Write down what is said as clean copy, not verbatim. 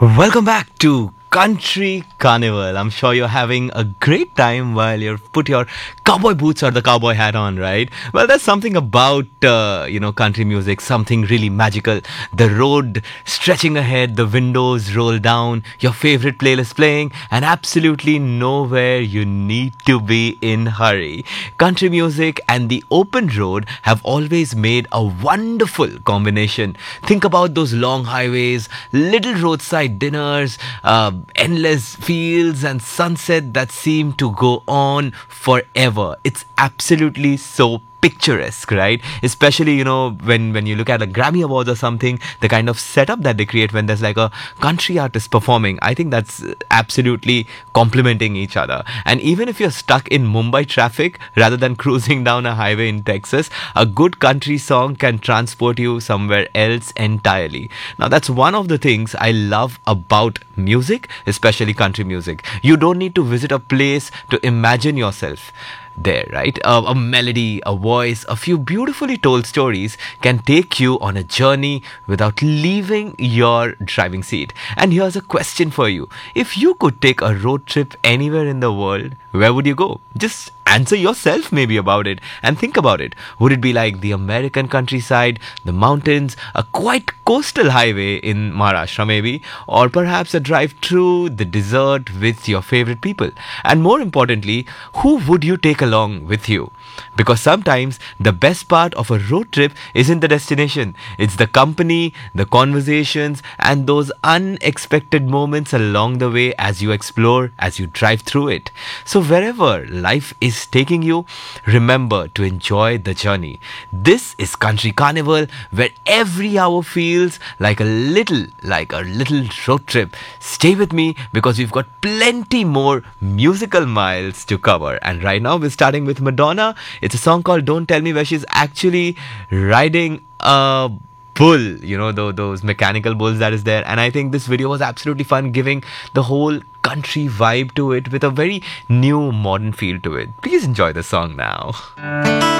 Welcome back to Country Carnival. I'm sure you're having a great time while you put your cowboy boots or the cowboy hat on, right? Well, there's something about, country music, something really magical. The road stretching ahead, the windows roll down, your favorite playlist playing, and absolutely nowhere you need to be in hurry. Country music and the open road have always made a wonderful combination. Think about those long highways, little roadside dinners, endless fields and sunset that seem to go on forever. It's absolutely so picturesque, right? Especially, when you look at a Grammy Awards or something, the kind of setup that they create when there's like a country artist performing, I think that's absolutely complementing each other. And even if you're stuck in Mumbai traffic rather than cruising down a highway in Texas, a good country song can transport you somewhere else entirely. Now, that's one of the things I love about music, especially country music. You don't need to visit a place to imagine yourself there, right? A melody, a voice, a few beautifully told stories can take you on a journey without leaving your driving seat. And here's a question for you. If you could take a road trip anywhere in the world, where would you go? Just answer yourself maybe about it and think about it. Would it be like the American countryside, the mountains, a quite coastal highway in Maharashtra maybe, or perhaps a drive through the desert with your favorite people? And more importantly, who would you take along with you? Because sometimes the best part of a road trip isn't the destination. It's the company, the conversations, and those unexpected moments along the way as you explore, as you drive through it. So wherever life is taking you, remember to enjoy the journey. This is Country Carnival, where every hour feels like a little road trip. Stay with me because we've got plenty more musical miles to cover. And right now we're starting with Madonna. It's a song called Don't Tell Me, where she's actually riding a bull, those mechanical bulls that is there. And I think this video was absolutely fun, giving the whole country vibe to it with a very new modern feel to it. Please enjoy the song now.